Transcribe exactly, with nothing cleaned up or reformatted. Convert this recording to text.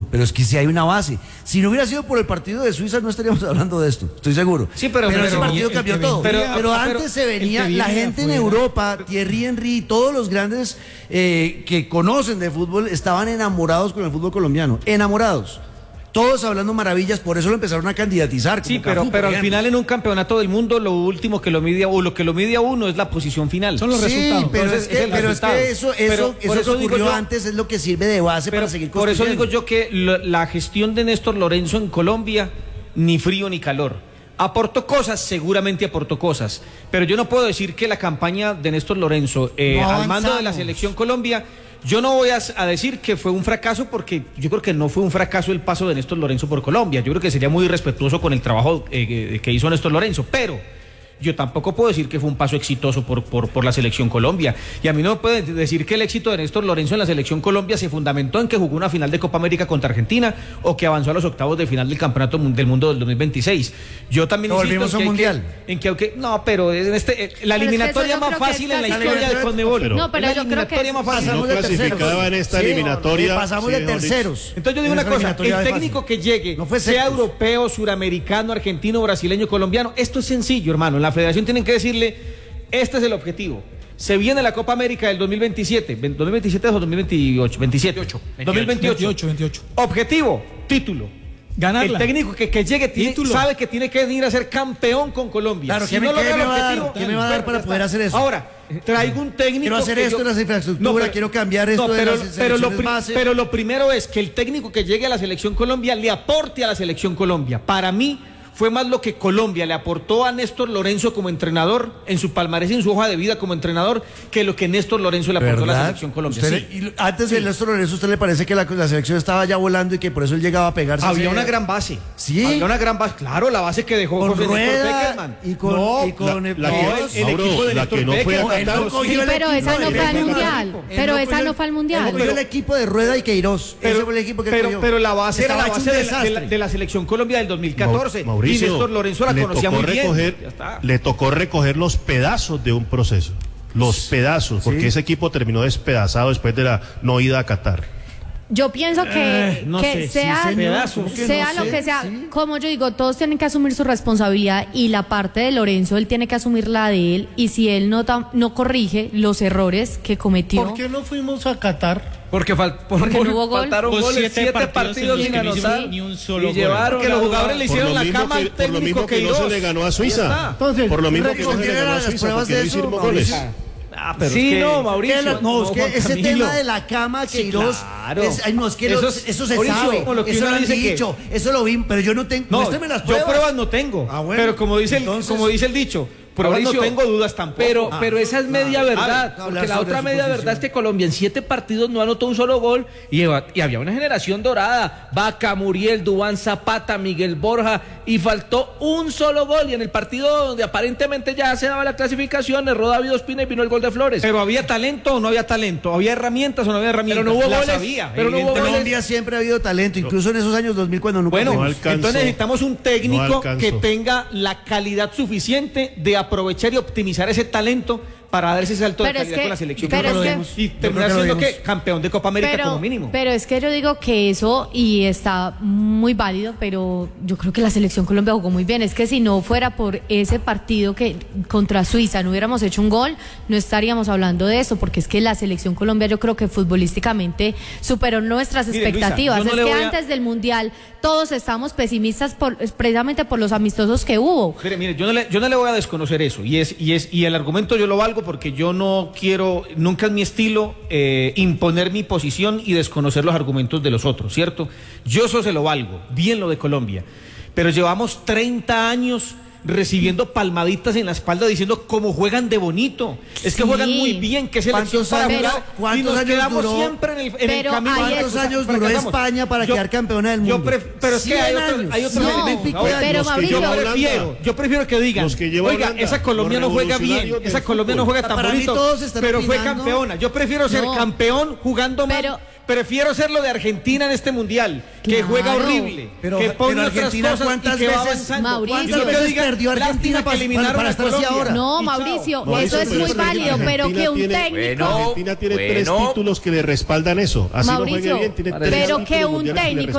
pero es que si hay una base. Si no hubiera sido por el partido de Suiza, no estaríamos hablando de esto, estoy seguro. Sí, pero, pero, pero ese pero partido el, cambió el todo. Pero, pero, pero antes pero, se venía, la gente en Europa, Thierry Henry, todos los grandes eh, que conocen de fútbol, estaban enamorados con el fútbol colombiano, enamorados. Todos hablando maravillas, por eso lo empezaron a candidatizar. Sí, pero, Cafú, pero al final en un campeonato del mundo lo último que lo mide o lo que lo mide a uno es la posición final. Son los sí, resultados. Pero, Entonces, es, que, es, pero es que eso, eso, pero, eso, eso ocurrió yo, antes, es lo que sirve de base pero, para seguir construyendo. Por eso digo yo que lo, la gestión de Néstor Lorenzo en Colombia, ni frío ni calor. Aportó cosas, seguramente aportó cosas, pero yo no puedo decir que la campaña de Néstor Lorenzo eh, no al mando de la Selección Colombia, yo no voy a, a decir que fue un fracaso, porque yo creo que no fue un fracaso el paso de Néstor Lorenzo por Colombia. Yo creo que sería muy irrespetuoso con el trabajo eh, que hizo Néstor Lorenzo, pero yo tampoco puedo decir que fue un paso exitoso por, por, por la Selección Colombia. Y a mí no me puede decir que el éxito de Néstor Lorenzo en la Selección Colombia se fundamentó en que jugó una final de Copa América contra Argentina o que avanzó a los octavos de final del Campeonato del Mundo del dos mil veintiséis. Yo también insisto en que, un mundial. Que, en que aunque no, pero en este eh, la pero eliminatoria es más fácil en la historia de Conmebol. No, pero yo creo que más fácil. No clasificaba en esta sí, eliminatoria. Pasamos sí, de terceros. Entonces yo digo una cosa, el técnico que llegue, no sea europeo, suramericano, argentino, brasileño, colombiano, esto es sencillo, hermano. En la federación tienen que decir este es el objetivo. Se viene la Copa América del dos mil veintisiete. ¿dos mil veintisiete o dos mil veintiocho? veintisiete. dos mil veintiocho. veintiocho, veintiocho. Objetivo, título. Ganarla. El técnico que, que llegue tiene, sabe que tiene que venir a ser campeón con Colombia. Claro, si ¿qué no me, logra ¿qué el me objetivo, dar, ¿qué me va a dar para poder hacer eso? Ahora, traigo un técnico. Quiero hacer esto yo, en las infraestructuras, no, pero, quiero cambiar esto no, pero, de las pero lo, base. pero lo primero es que el técnico que llegue a la Selección Colombia le aporte a la Selección Colombia. Para mí fue más lo que Colombia le aportó a Néstor Lorenzo como entrenador, en su palmarés y en su hoja de vida como entrenador, que lo que Néstor Lorenzo le aportó ¿verdad? a la Selección Colombia. Sí. Le, antes sí. de Néstor Lorenzo, ¿usted le parece que la, la selección estaba ya volando y que por eso él llegaba a pegarse? Había ese... una gran base. Sí. Había una gran base. Claro, la base que dejó con José Rueda y con, no, y con la, el, la, no, que, el, el equipo de la que no fue a Qatar. Sí, pero esa no fue al mundial. Pero esa no fue al mundial. Pero el equipo de Rueda y Queiroz. Pero, ese fue el equipo que pero, pero la base era la base de la, de, la, de de la Selección Colombia del dos mil catorce. Mauricio, y Néstor Lorenzo la conocía muy recoger, bien. Le tocó recoger los pedazos de un proceso. Los pedazos, porque ¿sí? ese equipo terminó despedazado después de la no ida a Qatar. Yo pienso que, eh, no que sé, sea, sí, pedazos, sea no lo sé, que sea, sí. como yo digo, todos tienen que asumir su responsabilidad y la parte de Lorenzo, él tiene que asumir la de él y si él no, no corrige los errores que cometió. ¿Por qué no fuimos a Qatar? Porque, fal por, porque por, no hubo gol. faltaron pues goles, siete, siete partidos, partidos sin anotar ni un solo y llevaron que los jugadores le hicieron la cama que, al técnico por lo mismo que, que no se le ganó a Suiza. Entonces, por lo mismo que no se le ganó a Suiza, porque no hicieron goles. Ah, pero sí, es que, no, Mauricio. La, no, no, es que Juan ese Camilo. tema de la cama, Queiroz, sí, claro. es, ay, no, es que eso, lo, eso se Mauricio, sabe, como lo que eso uno lo han dice dicho, que... eso lo vi, pero yo no tengo, no, muéstrame las pruebas. Yo pruebas no tengo, ah, bueno, pero como dice, entonces, el, como dice el dicho, pruebas Mauricio, no tengo dudas tampoco. Pero, ah, pero esa es media ah, verdad, ah, porque la otra media verdad es que Colombia en siete partidos no anotó un solo gol y, y había una generación dorada, Vaca, Muriel, Duván Zapata, Miguel Borja, y faltó un solo gol, y en el partido donde aparentemente ya se daba la clasificación, erró David Ospina y vino el gol de Flores. Pero había talento o no había talento, había herramientas o no había herramientas. Pero no hubo Las goles, había, pero no hubo en goles. Colombia siempre ha habido talento, incluso en esos años dos mil cuando nunca bueno, no alcanzó, entonces necesitamos un técnico no que tenga la calidad suficiente de aprovechar y optimizar ese talento para dar ese salto pero de calidad es que, con la selección pero es que, y terminar siendo que campeón de Copa América pero, como mínimo. Pero es que yo digo que eso y está muy válido, pero yo creo que la selección Colombia jugó muy bien. Es que si no fuera por ese partido que contra Suiza no hubiéramos hecho un gol, no estaríamos hablando de eso, porque es que la selección Colombia yo creo que futbolísticamente superó nuestras Mire, expectativas. Luisa, no es que a... antes del Mundial todos estábamos pesimistas por, precisamente por los amistosos que hubo. Mire, mire, yo no le, yo no le voy a desconocer eso, y es, y es, y el argumento yo lo valgo porque yo no quiero, nunca es mi estilo eh, imponer mi posición y desconocer los argumentos de los otros, ¿cierto? Yo eso se lo valgo, bien lo de Colombia, pero llevamos treinta años recibiendo palmaditas en la espalda diciendo cómo juegan de bonito, es que sí. juegan muy bien, que selección para jugar, y nos quedamos duró, siempre en el, en el camino. ¿Cuántos años duró España para yo, quedar campeona del mundo? Yo pref, pero es que hay otros hay otro no, elementos. Pero Mauricio, yo prefiero, yo prefiero que digan, que oiga, Holanda, esa Colombia no juega bien, esa Colombia no juega tan para bonito, pero opinando. fue campeona. Yo prefiero ser no. campeón jugando pero, mal. Prefiero ser lo de Argentina en este mundial, que claro. juega horrible, pero, que pone pero otras Argentina cosas cuántas y que va veces, avanzando. Mauricio, ¿cuántas veces diga, perdió Argentina para, para, para estar así ahora? No, y Mauricio, no, eso es muy válido, pero que un tiene, técnico... Argentina tiene bueno, tres títulos que le respaldan eso. Así Mauricio, no juegue bien, tiene tres pero que un mundiales técnico